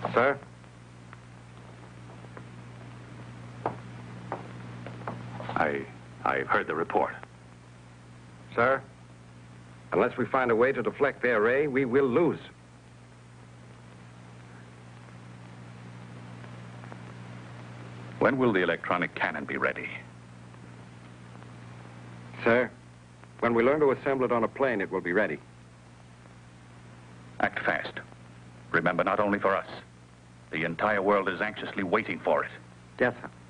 Sir? I've heard the report. Sir? Unless we find a way to deflect their ray, we will lose. When will the electronic cannon be ready? Sir, when we learn to assemble it on a plane, it will be ready. Act fast. Remember, not only for us. The entire world is anxiously waiting for it. Yes, sir.